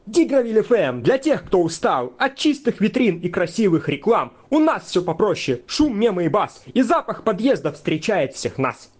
Дигровиль ФМ для тех, кто устал от чистых витрин и красивых реклам. У нас все попроще, шум, мемы и бас, и запах подъезда встречает всех нас.